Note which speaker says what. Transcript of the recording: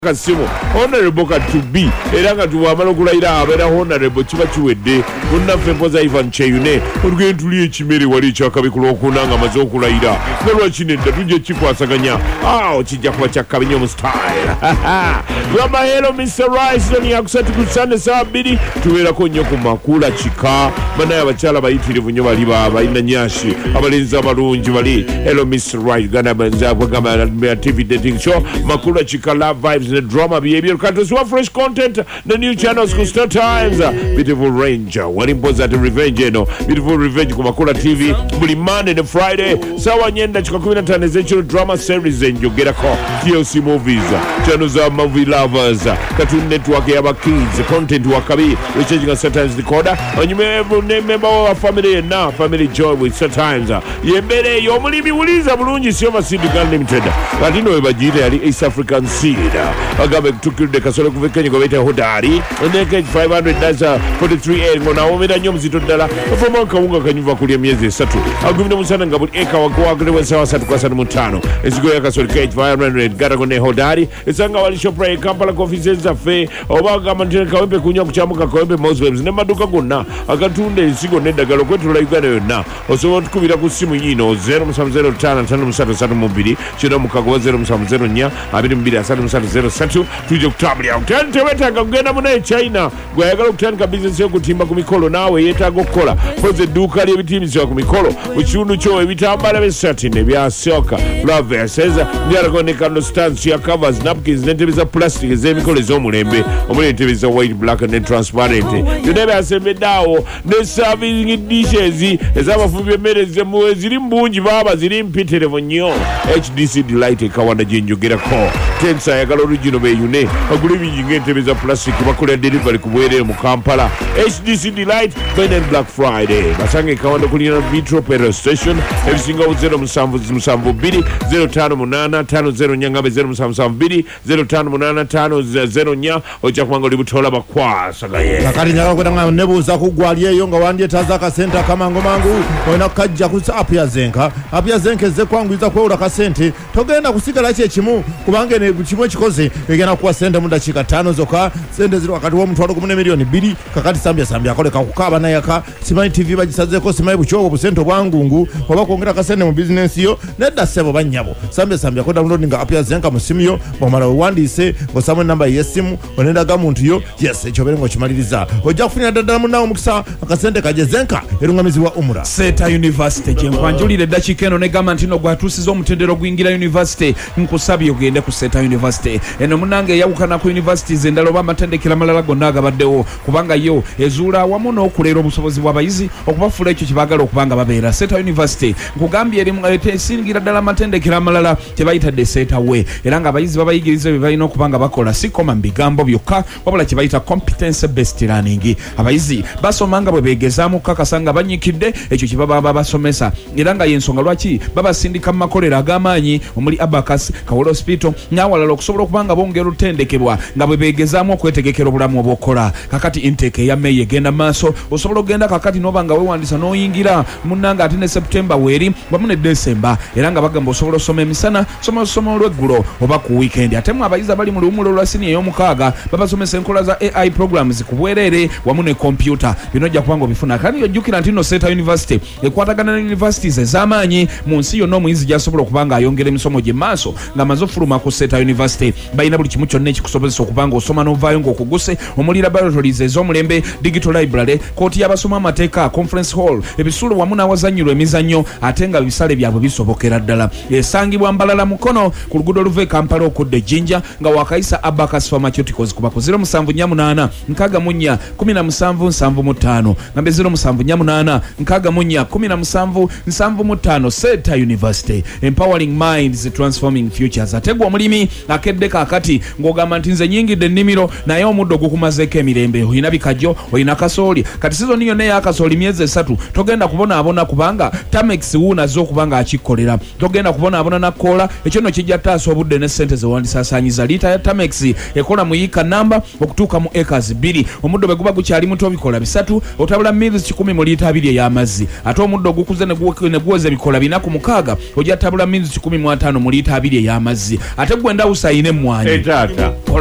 Speaker 1: Kasimu honorable Katubi era nga tuwamala okulayira abeera honorable kiba kiwedde munnaffe mpoza Ivan Cheyune olugendo ekimere wali ekyakabikula okunanga amaze okulayira nga lwakinedda tujja kikwasaganya kijja kuba kyakabinyo mu style gamba hello Mr. Rice nani yakusatu ku Sunday saa 2 tubeerako nnyo ku Makula Kika banaye abakyala bayitirivu nnyo bali balina nyashi abalenzi abalungi bali hello Mr. Rice gana banza kwagamba TV dating show Makula Kika love vibes the drama behavior countries were fresh content the new channels ku Star Times beautiful range walimpoza at revenge beautiful revenge ku Makula TV buli Monday and Friday sawa nyenda chika 15 ezekiro drama series enjogerako TLC movies channels of movie lovers Cartoon Network yaba kids content wakabi which Star Times decoder onyume member of family na family joy with Star Times yembere yomulimi uliza bulungi sio Seed Limited latino ebajire yali East African Seed agabe tukirde kasolo kuvekenye gobeta hodari ndeke 500 dasa 43 ngona omera nyo mzito dala fomo kawunga kanyuva kulia miezi 3 agumina musana ngabuli eka wakwa kule sawa 3 kwa 5 ezigo ya kasolo cage 500 gara gone hodari esanga wali shopra Kampala offices za fe obaga mantene kawembe kunya kuchamuka kawembe Muslims ne maduka gonna akatunde esigo nedagalo kwetu la Uganda yonna osobola tukubira ku simu yino 07055332 kino mukago 0704 22 tuje kutambulira utantewetanga kugenda mune China gwayagala okutandika business yo kutimba ku mikolo nawe yetaaga okukola poze edduuka ly'ebitimbisibwa ku mikolo mu kitundu kyo ebitambala by'essatini ebyasoka love says byalago ne candle stands ya covers napkins n'entebe za plastic ez'emikolo ez'omulembe omuli entebe za white black and transparent byonna byasembeddeawo ne serving dishes ez'abafubi b'emmere ziri mbungi baaba ziri mpitirivu nnyo HDC Delight ekawanda gye njogerako tensa yagala original beyune agule bingi ng'entebe za plastic bakola delivery ku bwereere mu Kampala HDC Delight Ben and Black Friday basange kawanda kulina Vitro Petrol Station ebisinga 0772 058 nyangabe 0772 058 ojja kubanga oli butola bakwasagaye
Speaker 2: kakati nyaka kwenda nebuuza kugwali eyo nga wandyetaaza akasente akamangu mangu olina kukajja ku app ya Zenka ezze kwangwiza kwewula kasente togenda kusigala kyekimu kubanga kimu ekikoze egenda kuwa sente mu dakiika 5 zokka sente ziri wakati w'omutwalo gumu ne milioni 2 kakati sambya akoleka kukaaba nayaka simanyi TV bagisazeeko simanyi bukyogo busente obwangungu oba kwongera kasente mu bizinensi yo nedda ssebo bannyabo sambya ko downloadinga app ya Zenka mu simu yo omala wewandiise ng'osaamu ennamba y'essimu onendaga muntu yo yes ekyo obeere ng'okimaliriza ojja kufunira ddala munnawo omukisa akasente kaje Zenka erungamizibwa umura
Speaker 3: Seta University kyenkwanjulira eddakiika eno negamba nti no gwatuusiza omutendero gwingira university nkusabye ogende ku Seta University eno munange yawukana ku universities endala oba amatendekero amalala gonna agabaddewo kubanga yo ezuula awamu n'okuleera obusobozi bw'abayizi okubafuula ekyo kyebaagala okubanga babeera Seta University nkugambye esingira ddala amatendekero amalala kyebayitadde Seta we era nga abayizi babayigiriza bye balina okubanga bakola si koma mu bigambo byokka wabula kyebayita competence based learning abayizi basoma nga bwe beegezaamu okukakasa nga banyikidde ekyo kye baba basomesa era nga yensonga lwaki babasindika mu makolero ag'amaanyi omuli Abacus Kawolo Hospital n'awalala okusobola okubanga bongera olutendekebwa nga bwe beegezaamu okwetegekera obulamu obwokola kakati intake ya May egenda maaso osobola okugenda kakati n'oba nga weewandisa n'oyingira munnanga ate ne September weeri wamu ne December era nga bagamba osobola osoma emisana somo olw'eggulo oba ku weekend ate mu abayizi abali mu luwumulo lwa siniya ey'omukaaga babasomesa enkola za AI programs ku bwereere wamu ne computer bino ojja kubanga obifuna kandi ojjukira nti no Seta University ekwatagana ne universities ez'amaanyi mu nsi yonna omuyizi gy'asobola okubanga ayongera emisomo gye maaso nga amaze ofuluma ku Seta University bayina buli kimu kyonna ekikusobozesa okubanga osoma n'ovaayo ng'okuguse omuli laboratories ez'omulembe digital library kooti y'abasoma amateeka conference hall ebisulo wamu n'awazanyirwa emizannyo ate nga bisale byabwe bisobokera ddala esangibwa Mbalala Mukono ku luguudo oluva e Kampala okudda Jinja nga wakayisa Abacus Pharmaceuticals kuba ku 0748 64 1775 ngambe 0748 64 1775 Seta University empowering minds transforming futures ategwa omulimi akedde kakati ng'ogamba nti nze nyingidde ennimiro naye omuddo gukumazeeko emirembe oyina bikajjo oyina kasooli kati sizoni yonna ey'akasooli myezi 3 togenda kubonaabona kubanga Tamex wuunazo okubanga akikkolera togenda kubonaabona nakoola ekyo nno kijja taasa obudde ne ssente ze wandisaasaanyiza liita ya Tamex ekola mu yiika namba okutuuka mu acres 2 omuddo bwe guba gukyali muto bikola 3 otabula mils 10 mu liita 2 ey'amazzi ate omuddo ogukuze ne guweza ebikola 4 ku 6 ojja tabula mils 15 mu liita 2 ey'amazzi ate gwenda usayine mu emwanyi
Speaker 1: taata